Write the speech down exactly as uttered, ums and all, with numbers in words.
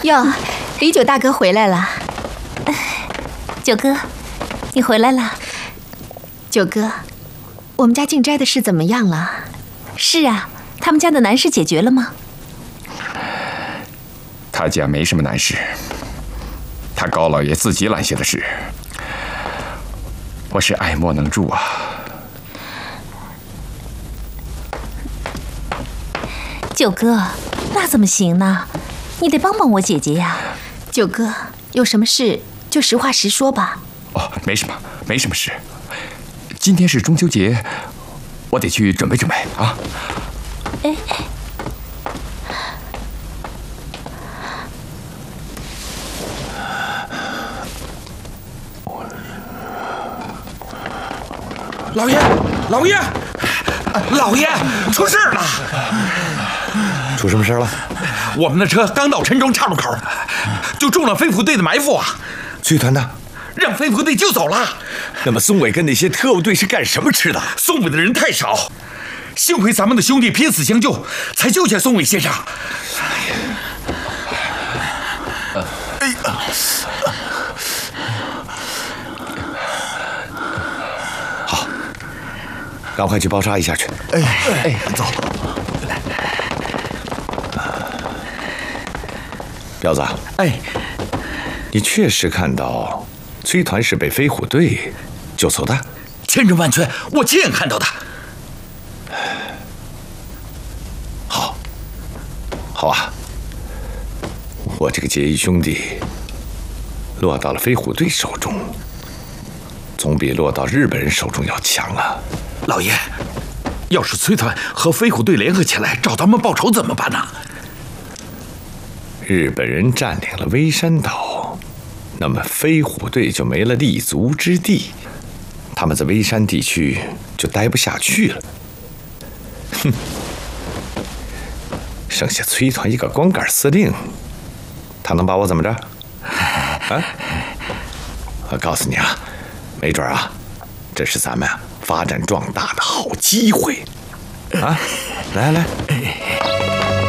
哟，李九大哥回来了。 九哥，你回来了。 九哥，我们家静斋的事怎么样了？ 是啊，他们家的难事解决了吗？ 他家没什么难事，他高老爷自己揽下的事，我是爱莫能助啊。 九哥，那怎么行呢？你得帮帮我姐姐呀。 九哥，有什么事就实话实说吧。 哦，没什么，没什么事。今天是中秋节，我得去准备准备啊。 哎， 老爷，老爷，老爷，出事了！ 出什么事了？ 我们的车刚到陈庄岔路口，就中了飞虎队的埋伏啊！ 追团的让飞虎队救走了。 那么宋伟跟那些特务队是干什么吃的？ 宋伟的人太少，幸亏咱们的兄弟拼死相救，才救下宋伟先生。哎呀！ 好，赶快去包扎一下去。 哎哎，走。 彪子， 哎， 你确实看到崔团是被飞虎队救走的？ 千真万确，我亲眼看到的。 好，好啊，我这个结义兄弟落到了飞虎队手中，总比落到日本人手中要强啊。 老爷，要是崔团和飞虎队联合起来找咱们报仇怎么办呢？ 日本人占领了微山岛，那么飞虎队就没了立足之地，他们在微山地区就待不下去了。哼，剩下崔团一个光杆司令，他能把我怎么着？啊！我告诉你啊，没准啊，这是咱们发展壮大的好机会啊！来来。